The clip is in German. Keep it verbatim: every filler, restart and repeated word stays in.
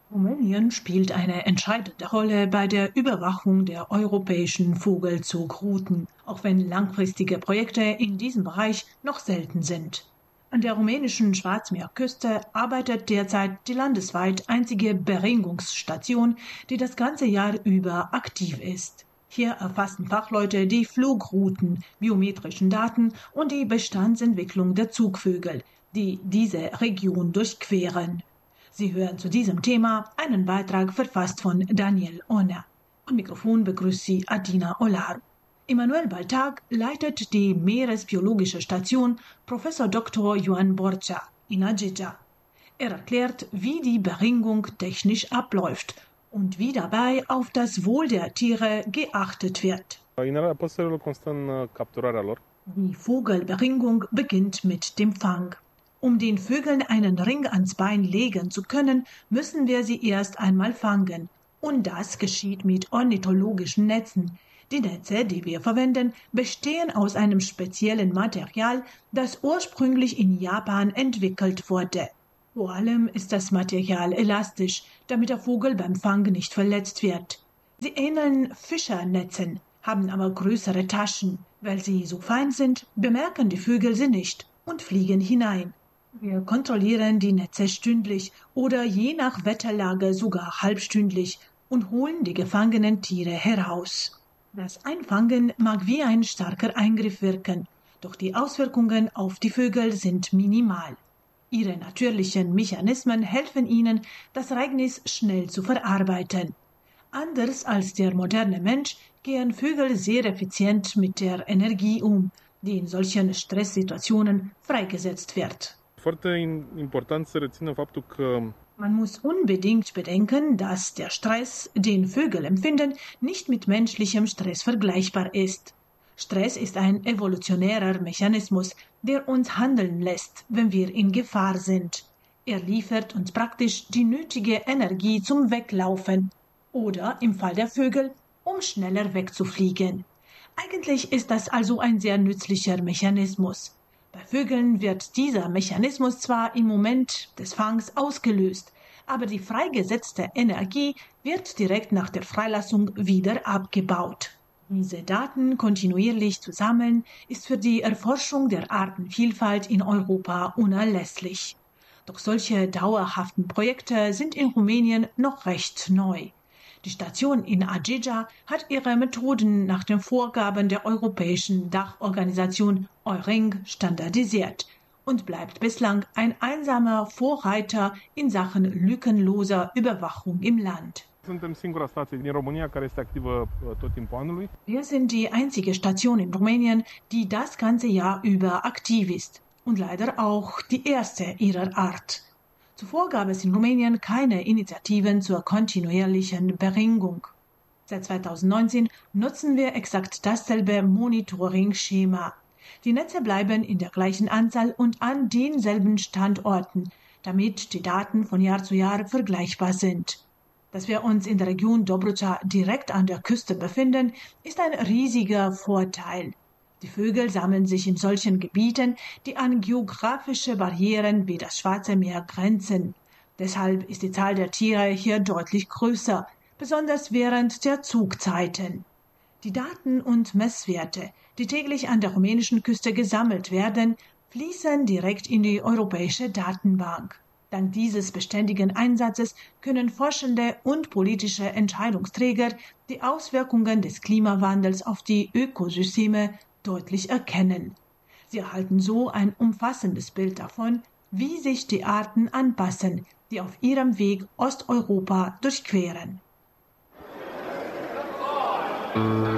Rumänien spielt eine entscheidende Rolle bei der Überwachung der europäischen Vogelzugrouten, auch wenn langfristige Projekte in diesem Bereich noch selten sind. An der rumänischen Schwarzmeerküste arbeitet derzeit die landesweit einzige Beringungsstation, die das ganze Jahr über aktiv ist. Hier erfassen Fachleute die Flugrouten, biometrischen Daten und die Bestandsentwicklung der Zugvögel, die diese Region durchqueren. Sie hören zu diesem Thema einen Beitrag verfasst von Daniel Oner. Am Mikrofon begrüßt Sie Adina Olaru. Emanuel Baltag leitet die Meeresbiologische Station Professor Doktor Ioan Borcea in Argeș. Er erklärt, wie die Beringung technisch abläuft und wie dabei auf das Wohl der Tiere geachtet wird. Die Vogelberingung beginnt mit dem Fang. Um den Vögeln einen Ring ans Bein legen zu können, müssen wir sie erst einmal fangen. Und das geschieht mit ornithologischen Netzen. Die Netze, die wir verwenden, bestehen aus einem speziellen Material, das ursprünglich in Japan entwickelt wurde. Vor allem ist das Material elastisch, damit der Vogel beim Fang nicht verletzt wird. Sie ähneln Fischernetzen, haben aber größere Taschen. Weil sie so fein sind, bemerken die Vögel sie nicht und fliegen hinein. Wir kontrollieren die Netze stündlich oder je nach Wetterlage sogar halbstündlich und holen die gefangenen Tiere heraus. Das Einfangen mag wie ein starker Eingriff wirken, doch die Auswirkungen auf die Vögel sind minimal. Ihre natürlichen Mechanismen helfen ihnen, das Ereignis schnell zu verarbeiten. Anders als der moderne Mensch gehen Vögel sehr effizient mit der Energie um, die in solchen Stresssituationen freigesetzt wird. Man muss unbedingt bedenken, dass der Stress, den Vögel empfinden, nicht mit menschlichem Stress vergleichbar ist. Stress ist ein evolutionärer Mechanismus, der uns handeln lässt, wenn wir in Gefahr sind. Er liefert uns praktisch die nötige Energie zum Weglaufen oder im Fall der Vögel, um schneller wegzufliegen. Eigentlich ist das also ein sehr nützlicher Mechanismus. Bei Vögeln wird dieser Mechanismus zwar im Moment des Fangs ausgelöst, aber die freigesetzte Energie wird direkt nach der Freilassung wieder abgebaut. Diese Daten kontinuierlich zu sammeln, ist für die Erforschung der Artenvielfalt in Europa unerlässlich. Doch solche dauerhaften Projekte sind in Rumänien noch recht neu. Die Station in Argeș hat ihre Methoden nach den Vorgaben der europäischen Dachorganisation EURING standardisiert und bleibt bislang ein einsamer Vorreiter in Sachen lückenloser Überwachung im Land. Wir sind die einzige Station in Rumänien, die das ganze Jahr über aktiv ist und leider auch die erste ihrer Art. Zuvor gab es in Rumänien keine Initiativen zur kontinuierlichen Beringung. Seit zweitausendneunzehn nutzen wir exakt dasselbe Monitoring-Schema. Die Netze bleiben in der gleichen Anzahl und an denselben Standorten, damit die Daten von Jahr zu Jahr vergleichbar sind. Dass wir uns in der Region Dobruța direkt an der Küste befinden, ist ein riesiger Vorteil. Die Vögel sammeln sich in solchen Gebieten, die an geografische Barrieren wie das Schwarze Meer grenzen. Deshalb ist die Zahl der Tiere hier deutlich größer, besonders während der Zugzeiten. Die Daten und Messwerte, die täglich an der rumänischen Küste gesammelt werden, fließen direkt in die europäische Datenbank. Dank dieses beständigen Einsatzes können Forschende und politische Entscheidungsträger die Auswirkungen des Klimawandels auf die Ökosysteme deutlich erkennen. Sie erhalten so ein umfassendes Bild davon, wie sich die Arten anpassen, die auf ihrem Weg Osteuropa durchqueren.